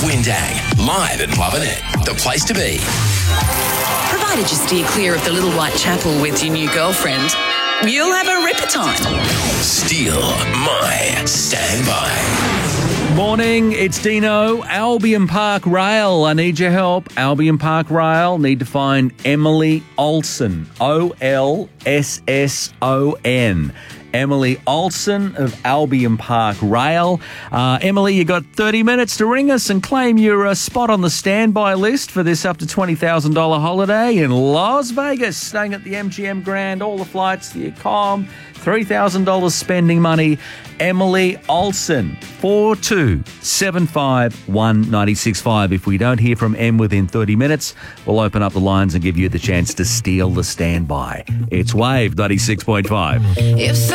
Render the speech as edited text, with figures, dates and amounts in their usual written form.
Windang, live at Lovinette, the place to be. Provided you steer clear of the Little White Chapel with your new girlfriend, you'll have a ripper time. Steal my standby. Morning, it's Dino. Albion Park Rail, I need your help. Albion Park Rail need to find Emily Olson, Olsson. Emily Olson of Albion Park Rail. Emily, you got 30 minutes to ring us and claim your spot on the standby list for this up to $20,000 holiday in Las Vegas, staying at the MGM Grand, all the flights, the accom, $3,000 spending money. Emily Olson, 42751965. If we don't hear from Em within 30 minutes, we'll open up the lines and give you the chance to steal the standby. It's Wave 96.5.